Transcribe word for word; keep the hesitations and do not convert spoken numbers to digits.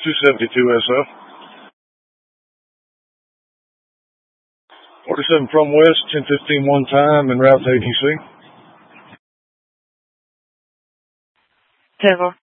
two seventy-two S O. forty-seven from west, ten fifteen one time, en route to A T C. ten